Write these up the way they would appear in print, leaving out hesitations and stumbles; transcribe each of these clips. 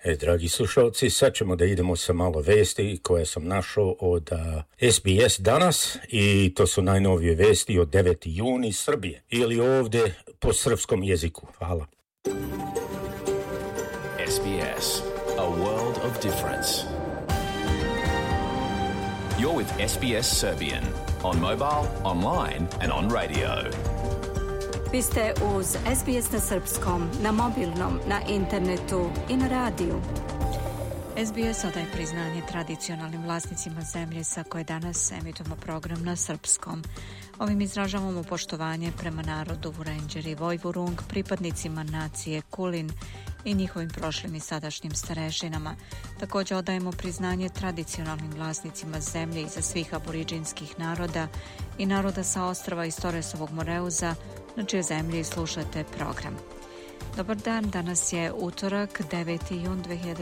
Dragi slušalci, sad ćemo da idemo sa malo vesti koje sam našao od SBS danas i to su najnovije vesti od 9. juni Srbije ili ovde po srpskom jeziku. Hvala. SBS, a world of difference. You're with SBS Serbian on mobile, online and on radio. Vi ste uz SBS na srpskom, na mobilnom, na internetu i na radiju. SBS odaje priznanje tradicionalnim vlasnicima zemlje sa koje danas emitujemo program na srpskom. Ovim izražavamo poštovanje prema narodu Vurenđer i Vojvurung, pripadnicima nacije Kulin i njihovim prošlim i sadašnjim starešinama. Također odajemo priznanje tradicionalnim vlasnicima zemlje iza svih aboriđinskih naroda i naroda sa ostrva iz Toresovog Moreuza, na čije zemlji slušate program. Dobar dan, danas je utorak, 9. jun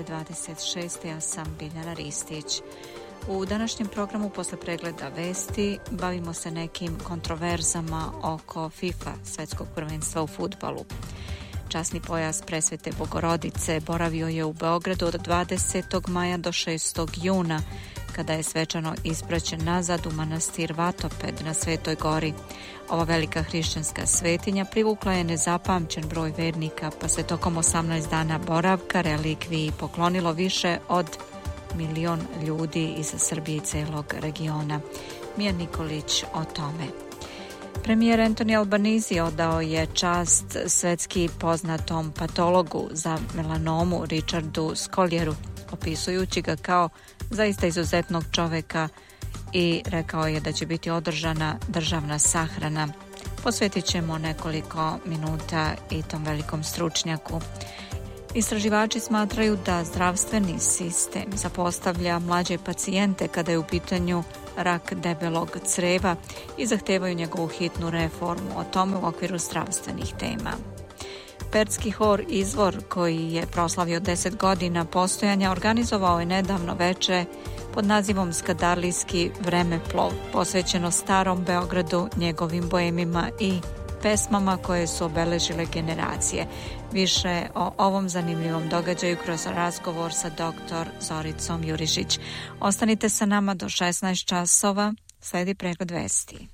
2026. Ja sam Biljana Ristić. U današnjem programu posle pregleda vesti bavimo se nekim kontroverzama oko FIFA, svetskog prvenstva u fudbalu. Časni pojas Presvete Bogorodice boravio je u Beogradu od 20. maja do 6. juna, kada je svečano ispraćen nazad u manastir Vatoped na Svetoj gori. Ova velika hrišćanska svetinja privukla je nezapamćen broj vernika, pa se tokom 18 dana boravka relikviji poklonilo više od 1 milion ljudi iz Srbije i celog regiona. Mija Nikolić o tome. Premijer Anthony Albanese odao je čast svetski poznatom patologu za melanomu Richardu Scolieru, opisujući ga kao zaista izuzetnog čoveka, i rekao je da će biti održana državna sahrana. Posvetit ćemo nekoliko minuta i tom velikom stručnjaku. Istraživači smatraju da zdravstveni sistem zapostavlja mlađe pacijente kada je u pitanju rak debelog creva i zahtevaju njegovu hitnu reformu, o tome u okviru zdravstvenih tema. Pertski hor Izvor, koji je proslavio 10 godina postojanja, organizovao je nedavno veče pod nazivom Skadarlijski vremeplov, posvećeno starom Beogradu, njegovim boemima i pesmama koje su obeležile generacije. Više o ovom zanimljivom događaju kroz razgovor sa dr. Zoricom Jurišić. Ostanite sa nama do 16 časova, sledi pregled vesti.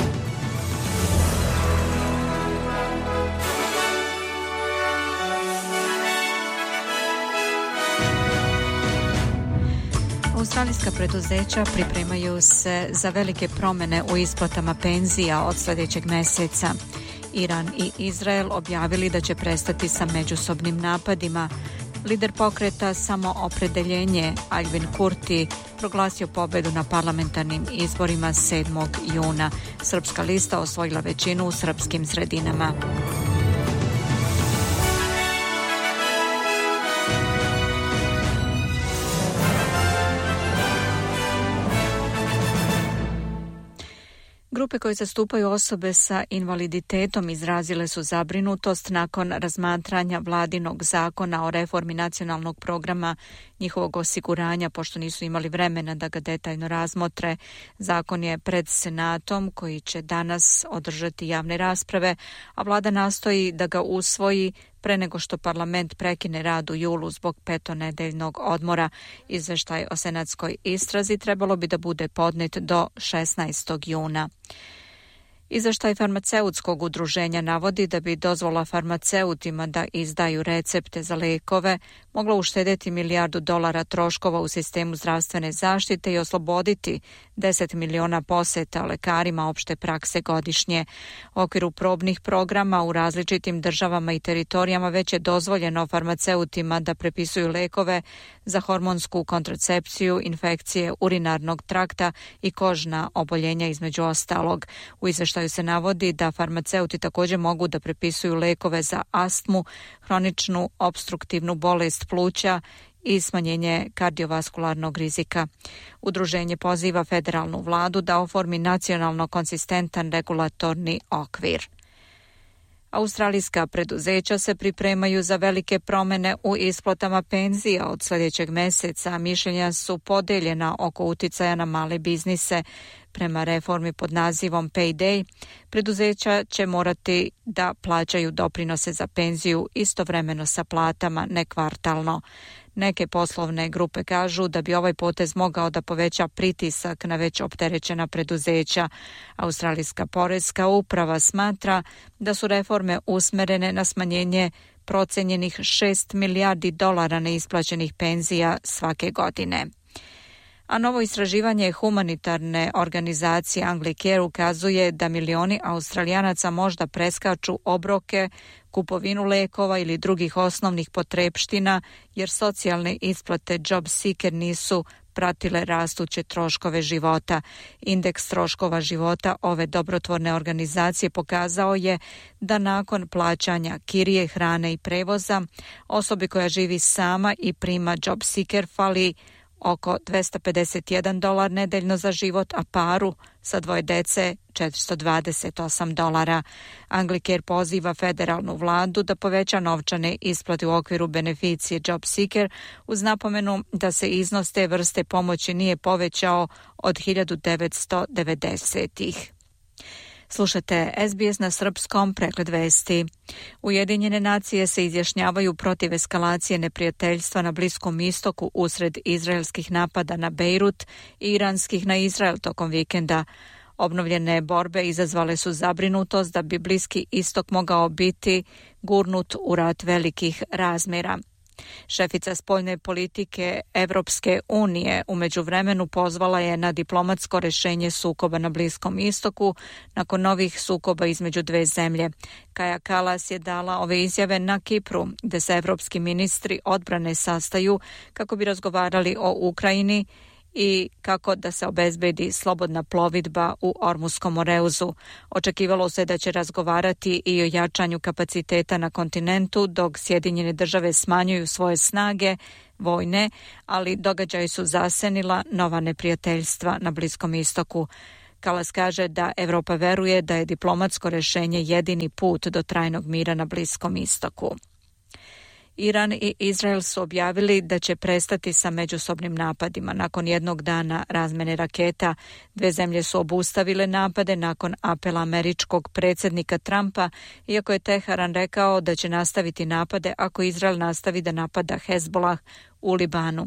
Australijska preduzeća pripremaju se za velike promjene u isplatama penzija od sljedećeg mjeseca. Iran i Izrael objavili da će prestati sa međusobnim napadima. Lider pokreta Samoopredeljenje Albin Kurti proglasio pobedu na parlamentarnim izborima 7. juna. Srpska lista osvojila većinu u srpskim sredinama. Grupe koje zastupaju osobe sa invaliditetom izrazile su zabrinutost nakon razmatranja vladinog zakona o reformi nacionalnog programa njihovog osiguranja, pošto nisu imali vremena da ga detaljno razmotre. Zakon je pred Senatom, koji će danas održati javne rasprave, a vlada nastoji da ga usvoji pre nego što parlament prekine rad u julu zbog petonedeljnog odmora. Izveštaj o senatskoj istrazi trebalo bi da bude podnet do 16. juna. Izveštaj farmaceutskog udruženja navodi da bi dozvola farmaceutima da izdaju recepte za lekove mogla uštedeti $1 milijardu troškova u sistemu zdravstvene zaštite i osloboditi 10 miliona poseta lekarima opšte prakse godišnje. U okviru probnih programa u različitim državama i teritorijama već je dozvoljeno farmaceutima da prepisuju lekove za hormonsku kontracepciju, infekcije urinarnog trakta i kožna oboljenja između ostalog. U izveštaju se navodi da farmaceuti također mogu da prepisuju lekove za astmu, hroničnu opstruktivnu bolest pluća i smanjenje kardiovaskularnog rizika. Udruženje poziva federalnu vladu da oformi nacionalno konzistentan regulatorni okvir. Australijska preduzeća se pripremaju za velike promjene u isplatama penzija od sljedećeg mjeseca. Mišljenja su podeljena oko uticaja na male biznise. Prema reformi pod nazivom Payday, preduzeća će morati da plaćaju doprinose za penziju istovremeno sa platama, ne kvartalno. Neke poslovne grupe kažu da bi ovaj potez mogao da poveća pritisak na već opterećena preduzeća. Australijska poreska uprava smatra da su reforme usmerene na smanjenje procenjenih $6 milijardi neisplaćenih penzija svake godine. A novo istraživanje humanitarne organizacije Anglicare ukazuje da milioni Australijanaca možda preskaču obroke, kupovinu lekova ili drugih osnovnih potrepština jer socijalne isplate Job Seeker nisu pratile rastuće troškove života. Indeks troškova života ove dobrotvorne organizacije pokazao je da nakon plaćanja kirije, hrane i prevoza, osobi koja živi sama i prima Job Seeker fali oko $251 nedeljno za život, a paru sa 2 dece $428. Anglicare poziva federalnu vladu da poveća novčane isplate u okviru beneficije Job Seeker uz napomenu da se iznos te vrste pomoći nije povećao od 1990-ih. Slušate SBS na srpskom, pregled vesti. Ujedinjene nacije se izjašnjavaju protiv eskalacije neprijateljstva na Bliskom istoku usred izraelskih napada na Bejrut i iranskih na Izrael tokom vikenda. Obnovljene borbe izazvale su zabrinutost da bi Bliski istok mogao biti gurnut u rat velikih razmjera. Šefica spoljne politike Evropske unije u međuvremenu pozvala je na diplomatsko rješenje sukoba na Bliskom istoku nakon novih sukoba između dve zemlje. Kaja Kallas je dala ove izjave na Kipru, gdje se evropski ministri odbrane sastaju kako bi razgovarali o Ukrajini i kako da se obezbedi slobodna plovidba u Ormuskom moreuzu. Očekivalo se da će razgovarati i o jačanju kapaciteta na kontinentu dok Sjedinjene države smanjuju svoje snage vojne, ali događaji su zasenila nova neprijateljstva na Bliskom istoku. Kallas kaže da Evropa veruje da je diplomatsko rješenje jedini put do trajnog mira na Bliskom istoku. Iran i Izrael su objavili da će prestati sa međusobnim napadima. Nakon jednog dana razmjene raketa, dve zemlje su obustavile napade nakon apela američkog predsjednika Trumpa, iako je Teheran rekao da će nastaviti napade ako Izrael nastavi da napada Hezbollah u Libanu.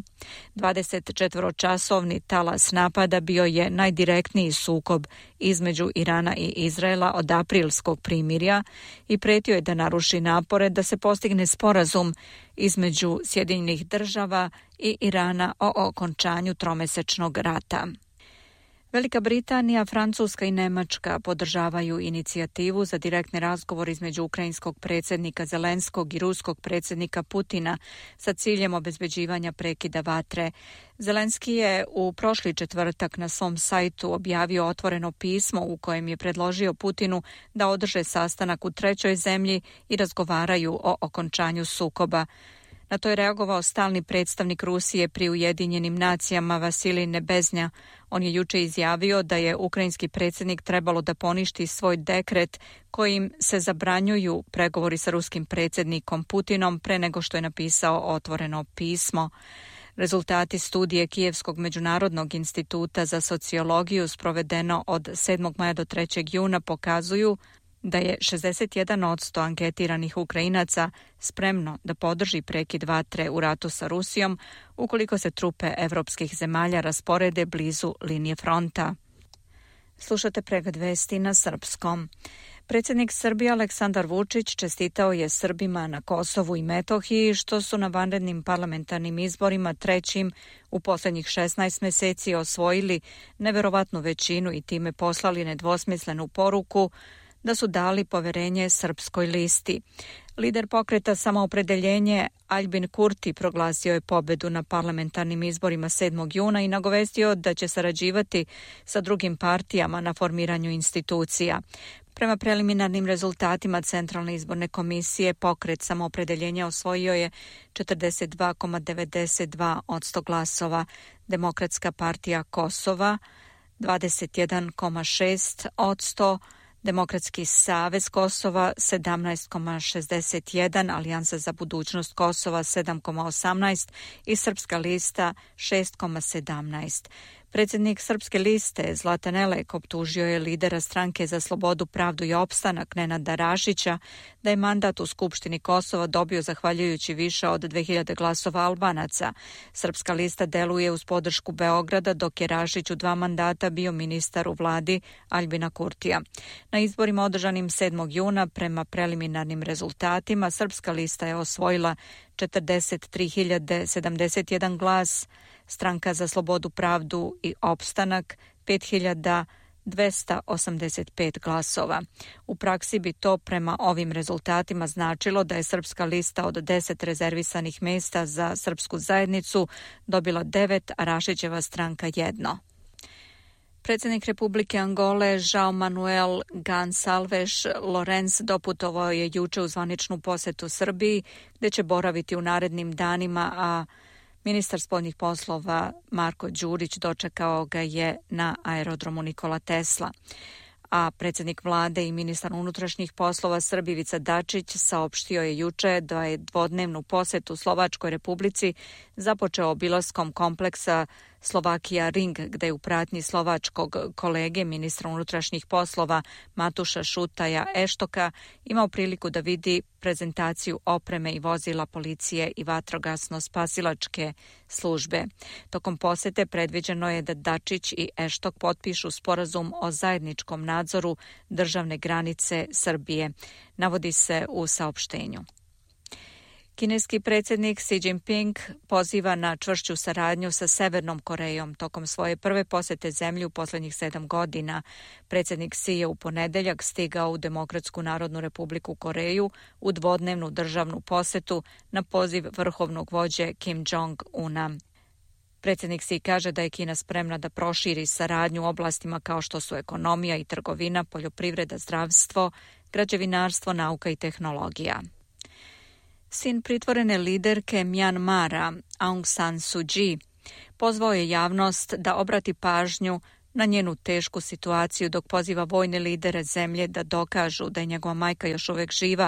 24-časovni talas napada bio je najdirektniji sukob između Irana i Izraela od aprilskog primirja i pretio je da naruši napore da se postigne sporazum između Sjedinjenih država i Irana o okončanju tromesečnog rata. Velika Britanija, Francuska i Njemačka podržavaju inicijativu za direktni razgovor između ukrajinskog predsjednika Zelenskog i ruskog predsjednika Putina sa ciljem obezbeđivanja prekida vatre. Zelenski je u prošli četvrtak na svom sajtu objavio otvoreno pismo u kojem je predložio Putinu da održe sastanak u trećoj zemlji i razgovaraju o okončanju sukoba. Na to je reagovao stalni predstavnik Rusije pri Ujedinjenim nacijama Vasilij Nebeznja. On je juče izjavio da je ukrajinski predsjednik trebalo da poništi svoj dekret kojim se zabranjuju pregovori sa ruskim predsjednikom Putinom pre nego što je napisao otvoreno pismo. Rezultati studije Kijevskog međunarodnog instituta za sociologiju sprovedeno od 7. maja do 3. juna pokazuju da je 61% anketiranih Ukrajinaca spremno da podrži prekid vatre u ratu sa Rusijom ukoliko se trupe evropskih zemalja rasporede blizu linije fronta. Slušate pregled vesti na srpskom. Predsjednik Srbije Aleksandar Vučić čestitao je Srbima na Kosovu i Metohiji što su na vanrednim parlamentarnim izborima trećim u posljednjih 16 mjeseci osvojili neverovatnu većinu i time poslali nedvosmislenu poruku da su dali poverenje Srpskoj listi. Lider pokreta Samoopredeljenje Aljbin Kurti proglasio je pobedu na parlamentarnim izborima 7. juna i nagovestio da će sarađivati sa drugim partijama na formiranju institucija. Prema preliminarnim rezultatima Centralne izborne komisije, pokret Samoopredeljenja osvojio je 42,92% glasova, Demokratska partija Kosova 21,6%, Demokratski savez Kosova 17,61%, Alijansa za budućnost Kosova 7,18% i Srpska lista 6,17%. Predsjednik Srpske liste Zlatan Elek optužio je lidera Stranke za slobodu, pravdu i opstanak Nenada Rašića da je mandat u Skupštini Kosova dobio zahvaljujući više od 2000 glasova Albanaca. Srpska lista deluje uz podršku Beograda, dok je Rašić u 2 mandata bio ministar u vladi Aljbina Kurtija. Na izborima održanim 7. juna prema preliminarnim rezultatima Srpska lista je osvojila 43.071 glas, Stranka za slobodu, pravdu i opstanak 5.285 glasova. U praksi bi to prema ovim rezultatima značilo da je Srpska lista od 10 rezervisanih mjesta za srpsku zajednicu dobila 9, a Rašićeva stranka 1. Predsjednik Republike Angole João Manuel Gonçalves Lorenz doputovao je juče u zvaničnu posjetu Srbiji, gdje će boraviti u narednim danima, a ministar spoljnih poslova Marko Đurić dočekao ga je na aerodromu Nikola Tesla. A predsjednik vlade i ministar unutrašnjih poslova Srbije Ivica Dačić saopštio je juče da je dvodnevnu posjetu Slovačkoj Republici započeo obilaskom kompleksa Slovakija Ring, gde je u pratnji slovačkog kolege ministra unutrašnjih poslova Matuša Šutaja Eštoka imao priliku da vidi prezentaciju opreme i vozila policije i vatrogasno-spasilačke službe. Tokom posjete predviđeno je da Dačić i Eštok potpišu sporazum o zajedničkom nadzoru državne granice Srbije, navodi se u saopštenju. Kineski predsjednik Xi Jinping poziva na čvršću saradnju sa Severnom Korejom tokom svoje prve posjete zemlji u posljednjih 7 godina. Predsjednik Xi je u ponedeljak stigao u Demokratsku narodnu republiku Koreju u dvodnevnu državnu posjetu na poziv vrhovnog vođe Kim Jong-una. Predsjednik Xi kaže da je Kina spremna da proširi saradnju u oblastima kao što su ekonomija i trgovina, poljoprivreda, zdravstvo, građevinarstvo, nauka i tehnologija. Sin pritvorene liderke Mjanmara, Aung San Suu Kyi, pozvao je javnost da obrati pažnju na njenu tešku situaciju dok poziva vojne lidere zemlje da dokažu da je njegova majka još uvijek živa.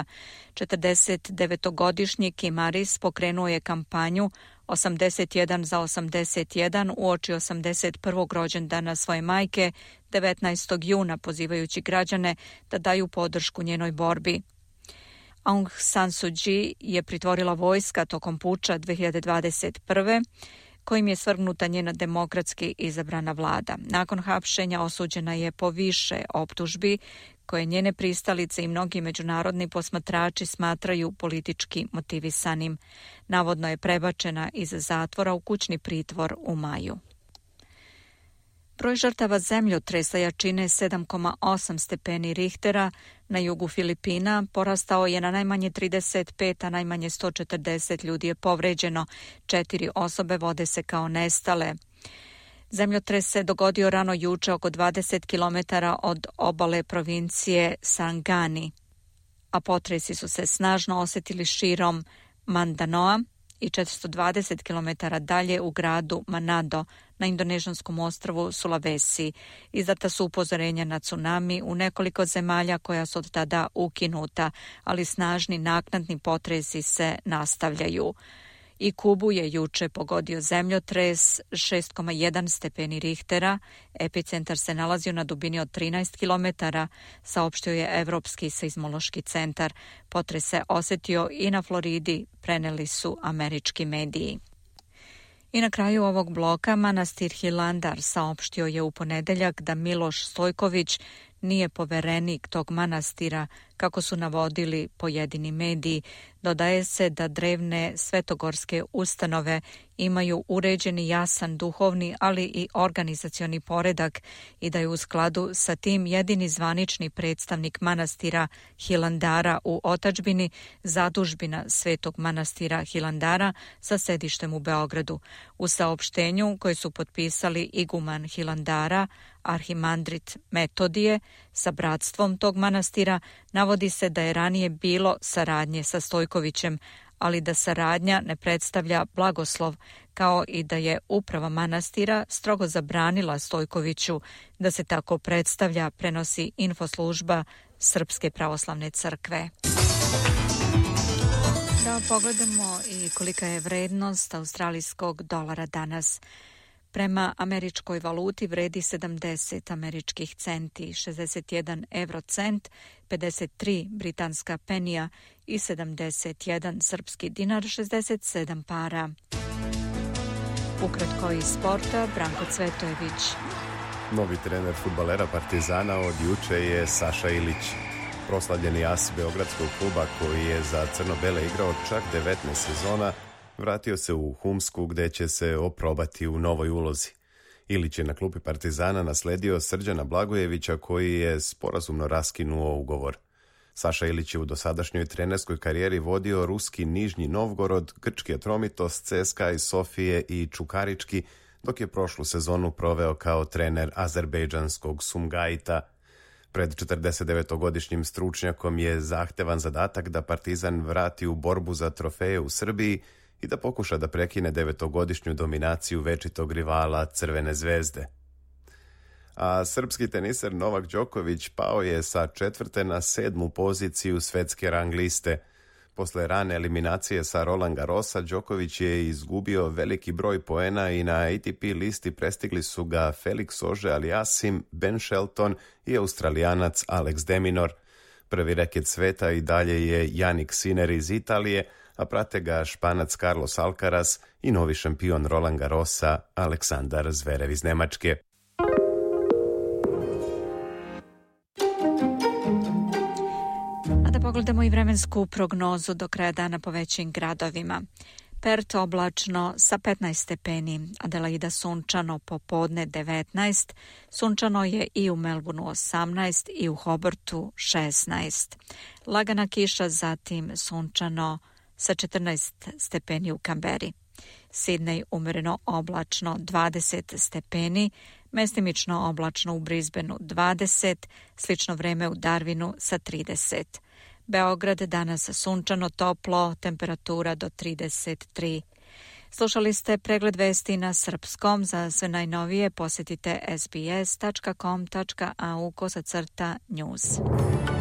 49-godišnji Kim Aris pokrenuo je kampanju 81 za 81 uoči 81. rođendana svoje majke 19. juna, pozivajući građane da daju podršku njenoj borbi. Aung San Suu Kyi je pritvorila vojska tokom puča 2021. kojim je svrgnuta njena demokratski izabrana vlada. Nakon hapšenja osuđena je po više optužbi koje njene pristalice i mnogi međunarodni posmatrači smatraju politički motivisanim. Navodno je prebačena iz zatvora u kućni pritvor u maju. Broj žrtava zemljotresa jačine 7,8 stepeni Richtera na jugu Filipina porastao je na najmanje 35, a najmanje 140 ljudi je povređeno. 4 osobe vode se kao nestale. Zemljotres se dogodio rano juče oko 20 km od obale provincije Sarangani, a potresi su se snažno osjetili širom Mandanoa i 420 km dalje u gradu Manado na indonežanskom ostrvu Sulawesi. Izdata su upozorenja na tsunami u nekoliko zemalja koja su od tada ukinuta, ali snažni naknadni potresi se nastavljaju. I Kubu je juče pogodio zemljotres 6,1 stepeni Richtera. Epicentar se nalazio na dubini od 13 km, saopštio je Evropski seizmološki centar. Potres se osjetio i na Floridi, preneli su američki mediji. I na kraju ovog bloka manastir Hilandar saopštio je u ponedeljak da Miloš Stojković nije poverenik tog manastira, kako su navodili pojedini mediji. Dodaje se da drevne svetogorske ustanove imaju uređeni jasan duhovni, ali i organizacioni poredak i da je u skladu sa tim jedini zvanični predstavnik manastira Hilandara u otadžbini zadužbina Svetog manastira Hilandara sa sedištem u Beogradu. U saopštenju koje su potpisali iguman Hilandara, arhimandrit Metodije, sa bratstvom tog manastira, navodi se da je ranije bilo saradnje sa Stojkovićem, ali da saradnja ne predstavlja blagoslov, kao i da je uprava manastira strogo zabranila Stojkoviću da se tako predstavlja, prenosi infoslužba Srpske pravoslavne crkve. Da pogledamo i kolika je vrednost australijskog dolara danas. prema američkoj valuti vredi 70 američkih centi, 61 eurocent, 53 britanska penija i 71 srpski dinar, 67 para. Ukratko iz sporta, Branko Cvetojević. Novi trener fudbalera Partizana od juče je Saša Ilić. Proslavljeni as beogradskog kluba koji je za crno-bele igrao čak 19 sezona, vratio se u Humsku gde će se oprobati u novoj ulozi. Ilić je na klupi Partizana nasledio Srđana Blagojevića koji je sporazumno raskinuo ugovor. Saša Ilić je u dosadašnjoj trenerskoj karijeri vodio ruski Nižnji Novgorod, grčki Atromitos, CSKA iz Sofije i Čukarički, dok je prošlu sezonu proveo kao trener azerbejdžanskog Sumgaita. Pred 49-godišnjim stručnjakom je zahtevan zadatak da Partizan vrati u borbu za trofeje u Srbiji i da pokuša da prekine 9-godišnju dominaciju večitog rivala Crvene zvezde. A srpski teniser Novak Đoković pao je sa 4. na 7. poziciju svetske rang liste. Posle rane eliminacije sa Roland Garrosa, Đoković je izgubio veliki broj poena i na ATP listi prestigli su ga Felix Auger-Aliassime, Ben Shelton i Australijanac Alex de Minaur. Prvi reket sveta i dalje je Jannik Sinner iz Italije, a prate ga Španac Carlos Alcaraz i novi šampion Roland Garrosa Aleksandar Zverev iz Nemačke. A da pogledamo i vremensku prognozu do kraja dana po većim gradovima. Perth oblačno sa 15 stepeni, Adelaida sunčano popodne 19, sunčano je i u Melbourneu 18 i u Hobartu 16. Lagana kiša, zatim sunčano sa 14 stepeni u Kamberi. Sidney umereno oblačno 20 stepeni, mestimično oblačno u Brisbaneu 20, slično vreme u Darwinu sa 30. Beograd danas sunčano, toplo, temperatura do 33. Slušali ste pregled vesti na srpskom. Za sve najnovije posjetite sbs.com.au/news.